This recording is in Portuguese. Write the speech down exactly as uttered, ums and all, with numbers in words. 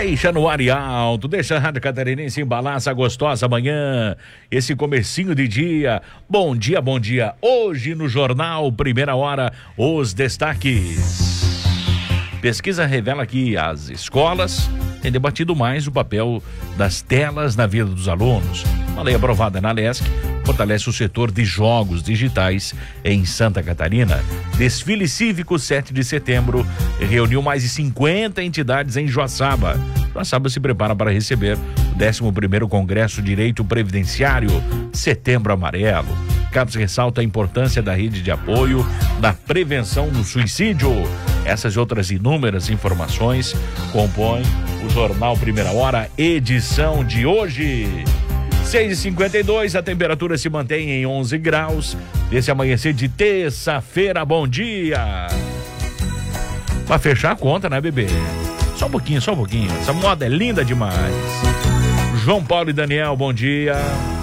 Deixa no ar e alto, deixa a Rádio Catarinense embalar essa gostosa manhã, esse comecinho de dia. Bom dia, bom dia. Hoje no Jornal Primeira Hora, os destaques. Pesquisa revela que as escolas têm debatido mais o papel das telas na vida dos alunos. Uma lei aprovada na Lesc fortalece o setor de jogos digitais em Santa Catarina. Desfile cívico sete de setembro reuniu mais de cinquenta entidades em Joaçaba. Joaçaba se prepara para receber o décimo primeiro Congresso Direito Previdenciário, Setembro Amarelo. Campos ressalta a importância da rede de apoio da prevenção do suicídio. Essas e outras inúmeras informações compõem o Jornal Primeira Hora, edição de hoje. seis e cinquenta e dois, a temperatura se mantém em onze graus. Esse amanhecer de terça-feira, bom dia. Pra fechar a conta, né, bebê? Só um pouquinho, só um pouquinho. Essa moda é linda demais. João Paulo e Daniel, bom dia.